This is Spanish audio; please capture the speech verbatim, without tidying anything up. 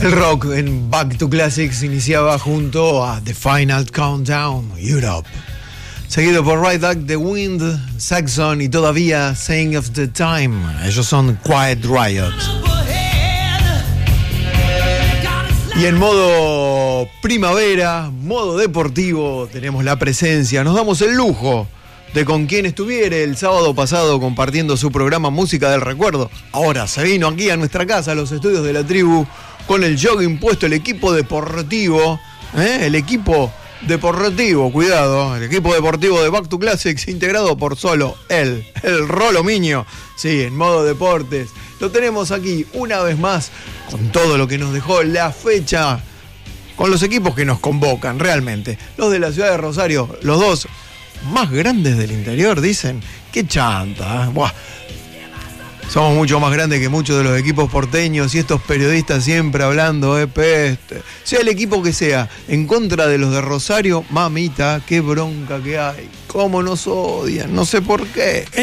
El rock en Back to Classics iniciaba junto a The Final Countdown, Europe. Seguido por Right Back, The Wind, Saxon y todavía Saying of the Time. Ellos son Quiet Riot. Y en modo primavera, modo deportivo, tenemos la presencia, nos damos el lujo de con quien estuviera el sábado pasado compartiendo su programa Música del Recuerdo. Ahora se vino aquí a nuestra casa, a los estudios de la tribu, con el jogging puesto, el equipo deportivo, ¿eh? el equipo deportivo, cuidado, el equipo deportivo de Back to Classics, integrado por solo él, el Rolo Miño, sí, en modo deportes. Lo tenemos aquí una vez más, con todo lo que nos dejó la fecha, con los equipos que nos convocan realmente. Los de la ciudad de Rosario, los dos más grandes del interior, dicen. Qué chanta, ¿eh? Buah. Somos mucho más grandes que muchos de los equipos porteños y estos periodistas siempre hablando de peste. Sea el equipo que sea, en contra de los de Rosario, mamita, qué bronca que hay. Cómo nos odian, no sé por qué.